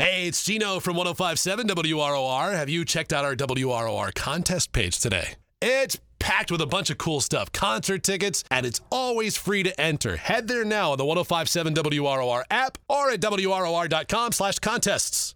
Hey, it's Gino from 105.7 WROR. Have you checked out our WROR contest page today? It's packed with a bunch of cool stuff, concert tickets, and it's always free to enter. Head there now on the 105.7 WROR app or at WROR.com/contests.